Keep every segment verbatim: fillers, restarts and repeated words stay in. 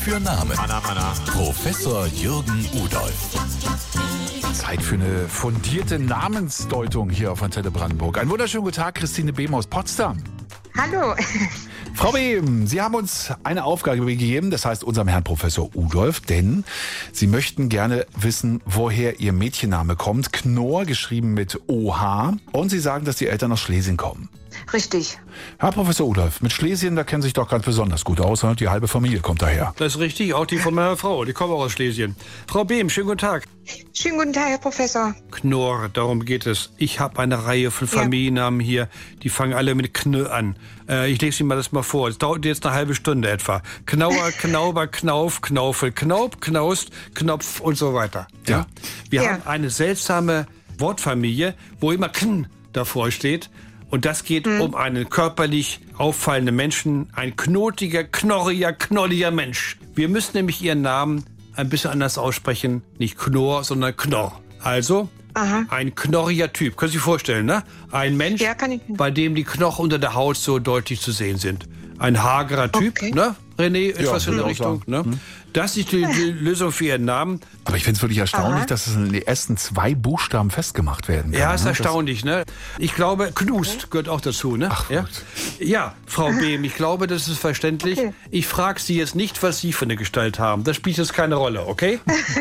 für Namen. Anna, Anna. Professor Jürgen Udolph. Zeit für eine fundierte Namensdeutung hier auf Antenne Brandenburg. Einen wunderschönen guten Tag, Christine Behm aus Potsdam. Hallo. Frau Behm, Sie haben uns eine Aufgabe gegeben, das heißt unserem Herrn Professor Udolph, denn Sie möchten gerne wissen, woher Ihr Mädchenname kommt. Knorr, geschrieben mit O H. Und Sie sagen, dass die Eltern aus Schlesien kommen. Richtig. Herr Professor Udolph, mit Schlesien, da kennen Sie sich doch ganz besonders gut aus. Die halbe Familie kommt daher. Das ist richtig, auch die von meiner Frau, die kommen auch aus Schlesien. Frau Behm, schönen guten Tag. Schönen guten Tag, Herr Professor. Knorr, darum geht es. Ich habe eine Reihe von Familiennamen hier, die fangen alle mit Kn an. Äh, ich lese Ihnen mal das mal vor. Es dauert jetzt eine halbe Stunde etwa. Knauer, Knauber, Knauf, Knaufel, Knaup, Knaust, Knopf und so weiter. Ja. Wir Ja. haben eine seltsame Wortfamilie, wo immer Kn davor steht. Und das geht hm. um einen körperlich auffallenden Menschen, ein knotiger, knorriger, knolliger Mensch. Wir müssen nämlich ihren Namen ein bisschen anders aussprechen. Nicht Knorr, sondern Knorr. Also Aha. ein knorriger Typ. Können Sie sich vorstellen, ne? Ein Mensch, Ja, kann ich. bei dem die Knochen unter der Haut so deutlich zu sehen sind. Ein hagerer Typ, Okay. ne? René, etwas Ja, in der würde ich auch Richtung. Ne? Das ist die, die Lösung für Ihren Namen. Aber ich finde es wirklich erstaunlich, Aha. dass es in den ersten zwei Buchstaben festgemacht werden kann. Ja, ist ne? erstaunlich, ne? Ich glaube, Knust gehört auch dazu, ne? Ach, ja? gut. ja, Frau Behm, ich glaube, das ist verständlich. Okay. Ich frage Sie jetzt nicht, was Sie für eine Gestalt haben. Das spielt jetzt keine Rolle, okay?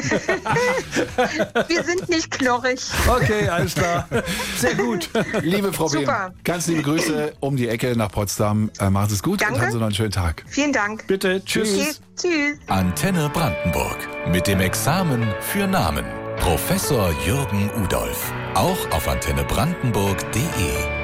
Wir sind nicht knorrig. Okay, alles klar. Sehr gut. Das, liebe Frau Super. Behm, ganz liebe Grüße um die Ecke nach Potsdam. Äh, machen Sie es gut Danke. und haben Sie noch einen schönen Tag. Vielen Dank. Bitte, tschüss. Okay, tschüss. Antenne Brandenburg. Mit dem Examen für Namen. Professor Jürgen Udolph. Auch auf antenne brandenburg punkt de.